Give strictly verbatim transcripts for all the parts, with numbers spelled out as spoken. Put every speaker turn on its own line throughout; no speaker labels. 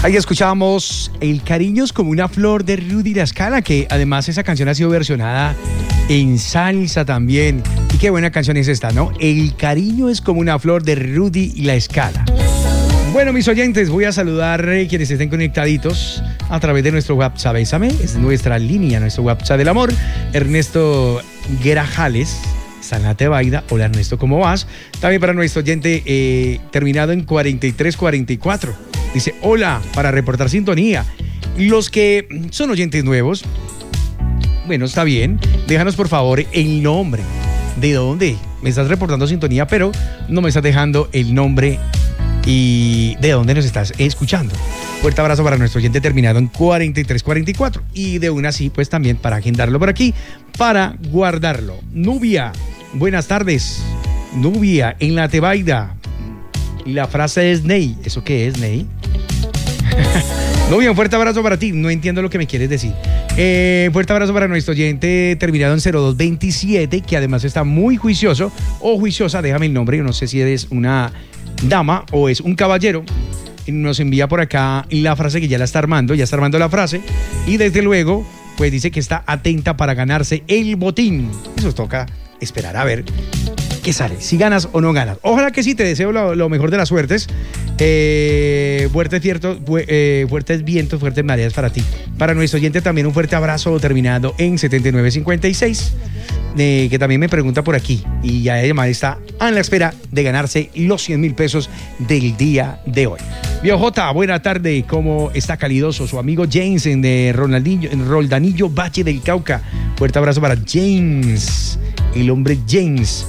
Ahí escuchamos El cariño es como una flor de Rudy La Scala, que además esa canción ha sido versionada en salsa también. Y qué buena canción es esta, ¿no? El cariño es como una flor de Rudy La Scala. Bueno, mis oyentes, voy a saludar a quienes estén conectaditos a través de nuestro WhatsApp. Bésame, es nuestra línea, nuestro WhatsApp del amor. Ernesto Grajales está en la Tebaida. Hola, Ernesto, ¿cómo vas? También para nuestro oyente eh, terminado en cuarenta y tres cuarenta y cuatro. Dice, hola, para reportar sintonía. Los que son oyentes nuevos, bueno, está bien. Déjanos, por favor, el nombre. ¿De dónde? Me estás reportando sintonía, pero no me estás dejando el nombre y de dónde nos estás escuchando. Fuerte abrazo para nuestro oyente terminado en cuarenta y tres cuarenta y cuatro. Y de una así, pues también para agendarlo por aquí, para guardarlo. Nubia, buenas tardes. Nubia, en la Tebaida. La frase es Ney. ¿Eso qué es, Ney? Nubia, un fuerte abrazo para ti. No entiendo lo que me quieres decir. Eh, fuerte abrazo para nuestro oyente terminado en cero dos veintisiete, que además está muy juicioso o juiciosa. Déjame el nombre, yo no sé si eres una dama o es un caballero. Nos envía por acá la frase que ya la está armando, ya está armando la frase. Y desde luego, pues dice que está atenta para ganarse el botín. Eso toca esperar a ver qué sale, si ganas o no ganas. Ojalá que sí, te deseo lo, lo mejor de las suertes. Eh, fuertes, cierto, eh, fuertes vientos, fuertes mareas para ti. Para nuestro oyente también un fuerte abrazo terminado en setenta y nueve cincuenta y seis, eh, que también me pregunta por aquí. Y ya además está a la espera de ganarse los cien mil pesos del día de hoy. Viejo J, buena tarde. ¿Cómo está calidoso su amigo James en de Ronaldinho, en Roldanillo, Valle del Cauca? Fuerte abrazo para James, el hombre James.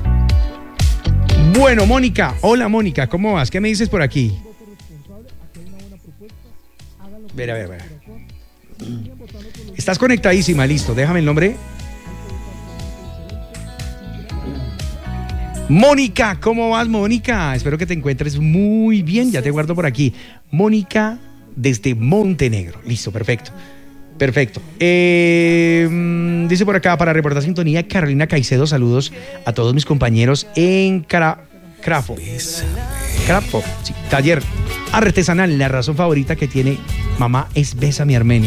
Bueno, Mónica. Hola, Mónica, ¿cómo vas? ¿Qué me dices por aquí? Ver, a ver, a ver. Estás conectadísima, listo. Déjame el nombre. Mónica, ¿cómo vas, Mónica? Espero que te encuentres muy bien. Ya te guardo por aquí. Mónica desde Montenegro. Listo, perfecto. Perfecto. Eh, dice por acá, para reportar sintonía, Carolina Caicedo, saludos a todos mis compañeros en Cara, Crafo. Crafo, sí, taller artesanal. La razón favorita que tiene mamá es Bésame Armenia.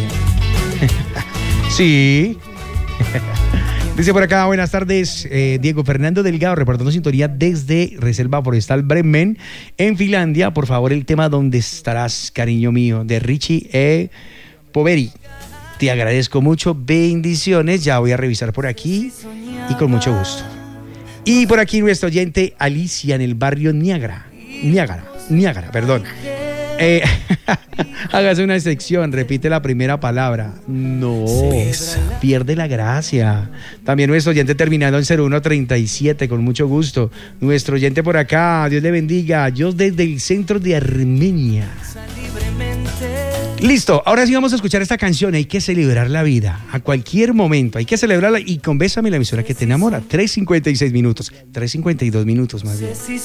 Sí. Dice por acá, buenas tardes, eh, Diego Fernando Delgado, reportando sintonía desde Reserva Forestal Bremen, en Finlandia. Por favor, el tema ¿Dónde estarás, cariño mío?, de Richie E. Poveri. Te agradezco mucho, bendiciones. Ya voy a revisar por aquí y con mucho gusto. Y por aquí nuestro oyente Alicia en el barrio Niágara. Niágara, Niágara, perdón. Eh, hágase una sección, repite la primera palabra. No, pierde la gracia. También nuestro oyente terminando en cero uno treinta y siete, con mucho gusto. Nuestro oyente por acá, Dios le bendiga. Dios desde el centro de Armenia. Listo, ahora sí vamos a escuchar esta canción. Hay que celebrar la vida a cualquier momento, hay que celebrarla. Y con Bésame, la emisora que te enamora. Tres cincuenta y seis minutos, tres cincuenta y dos minutos más bien.